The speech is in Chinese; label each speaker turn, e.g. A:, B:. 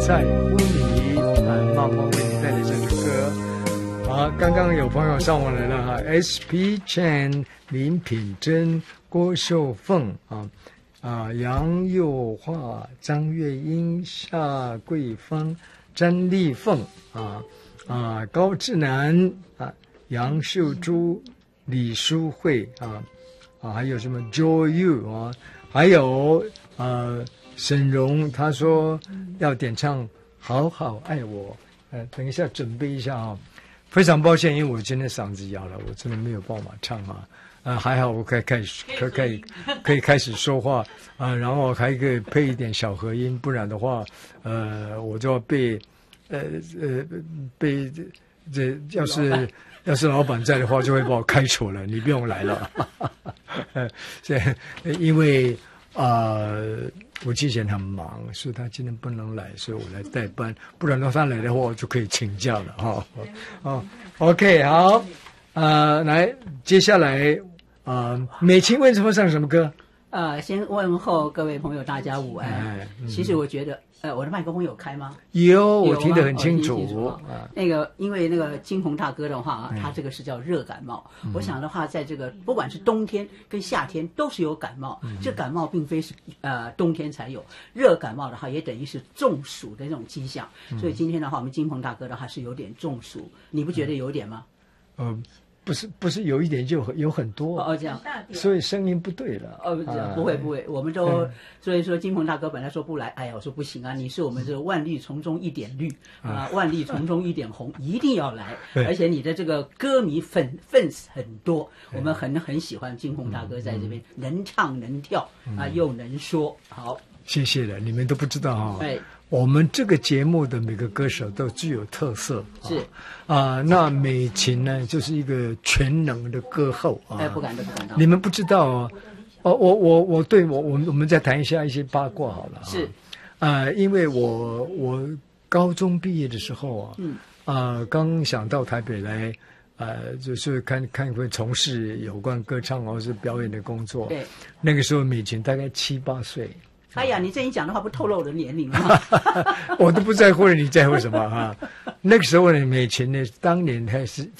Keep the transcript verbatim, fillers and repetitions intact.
A: 在乎你啊，茂茂为你带来这首歌。好，刚刚有朋友上网来了哈 ，S P Chan、林品珍、郭秀凤啊啊，杨佑华、张月英、夏桂芳、詹丽凤啊啊，高志南啊，杨秀珠、李淑慧啊啊，还有什么 Joy You 啊，还有呃。沈荣他说要点唱好好爱我，呃，等一下准备一下啊、哦。非常抱歉，因为我今天嗓子哑了，我真的没有办法唱啊。呃，还好我可以开始可可以可以开始说话啊、呃，然后还可以配一点小和音，不然的话，呃，我就要被呃呃被这要是要是老板在的话，就会把我开除了，你不用来了。呃，这因为啊。呃我之前很忙，所以他今天不能来，所以我来代班。不然的话，他来的话，我就可以请假了哈。哦 ，OK， 好，呃，来，接下来啊、呃，美琴为什么唱什么歌？
B: 呃，先问候各位朋友，大家午安。哎嗯、其实我觉得，呃，我的麦克风有开吗？
A: 有，我听得很清楚。
B: 清楚啊、那个，因为那个金鸿大哥的话，他这个是叫热感冒。嗯、我想的话，在这个不管是冬天跟夏天都是有感冒。嗯、这感冒并非是呃冬天才有，热感冒的话也等于是中暑的这种迹象。嗯、所以今天的话，我们金鸿大哥的话是有点中暑，你不觉得有点吗？
A: 嗯。呃不是不是有一点就有很多
B: 哦这样，
A: 所以声音不对了
B: 哦这样、啊、不会不会，我们都、嗯、所以说金鹏大哥本来说不来，哎呀我说不行啊，你是我们这万绿丛中一点绿啊、呃，万绿丛中一点红，一定要来，而且你的这个歌迷粉粉丝很多，我们很很喜欢金鹏大哥在这边、嗯、能唱能跳啊、嗯、又能说，好，
A: 谢谢了，你们都不知道哈、哦。哎。我们这个节目的每个歌手都具有特色，
B: 是
A: 啊、呃，那美琴呢，就是一个全能的歌后啊。
B: 哎，不敢的，不敢当。
A: 你们不知道哦，哦，我我我对我我们我们再谈一下一些八卦好了。
B: 是，
A: 啊、呃，因为我我高中毕业的时候啊，嗯，啊、呃，刚想到台北来，呃，就是看看会从事有关歌唱或是表演的工作。
B: 对，
A: 那个时候美琴大概七八岁。
B: 哎呀，你这一讲的话，不透露我的年龄吗？
A: 我都不在乎了，你在乎什么哈？那个时候呢，美琴呢，当年还是